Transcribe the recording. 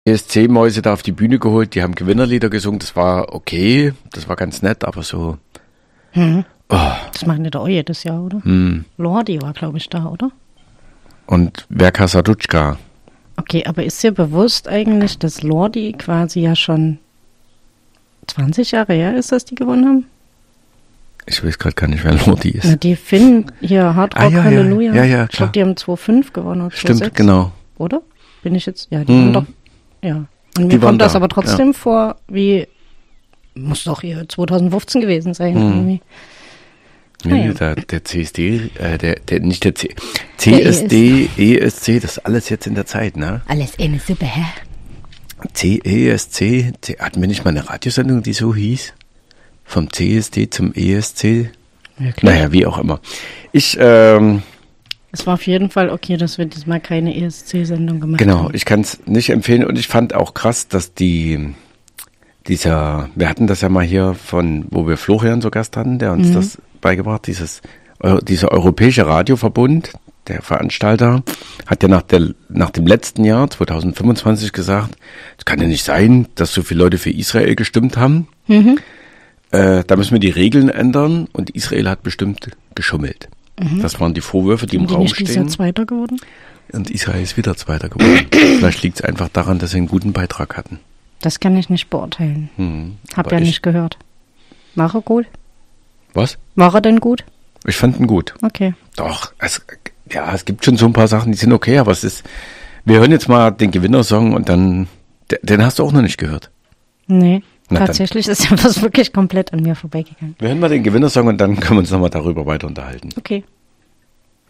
ESC-Mäuse da auf die Bühne geholt, die haben Gewinnerlieder gesungen, das war okay, das war ganz nett, aber so... Das machen die doch auch jedes Jahr, oder? Lordi war, glaube ich, da, oder? Und Verka Serduchka. Okay, aber ist dir bewusst eigentlich, dass Lordi quasi ja schon 20 Jahre her ist, dass die gewonnen haben? Ich weiß gerade gar nicht, wer Lordi ist. Na, die Finn, hier, Hard Rock Halleluja. Ja, ich glaube, die haben 2,5 gewonnen oder 2,6. Stimmt, genau. Oder? Bin ich jetzt, ja, die waren doch, ja. Und mir Die waren kommt das da, aber trotzdem vor, wie, muss doch hier 2015 gewesen sein, irgendwie. Nee, der CSD, nicht der CSD, ESC, das ist alles jetzt in der Zeit, ne? Alles eine Suppe, hä? CESC, hatten wir nicht mal eine Radiosendung, die so hieß? Vom CSD zum ESC? Wirklich? Naja, wie auch immer. Es war auf jeden Fall okay, dass wir diesmal keine ESC-Sendung gemacht haben. Genau, ich kann es nicht empfehlen und ich fand auch krass, dass wir hatten das ja mal hier wo wir Florian so Gast hatten, der uns das beigebracht, dieser Europäische Radioverbund, der Veranstalter, hat ja nach dem letzten Jahr, 2025, gesagt, es kann ja nicht sein, dass so viele Leute für Israel gestimmt haben. Da müssen wir die Regeln ändern und Israel hat bestimmt geschummelt. Das waren die Vorwürfe, die im Raum stehen. Ist ja Zweiter geworden? Und Israel ist wieder Zweiter geworden. Vielleicht liegt es einfach daran, dass sie einen guten Beitrag hatten. Das kann ich nicht beurteilen. Hab ja nicht gehört. War er gut? Was? War er denn gut? Ich fand ihn gut. Okay. Doch, es gibt schon so ein paar Sachen, die sind okay, aber wir hören jetzt mal den Gewinnersong und dann, den hast du auch noch nicht gehört. Nee, tatsächlich ist ja was wirklich komplett an mir vorbeigegangen. Wir hören mal den Gewinnersong und dann können wir uns nochmal darüber weiter unterhalten. Okay.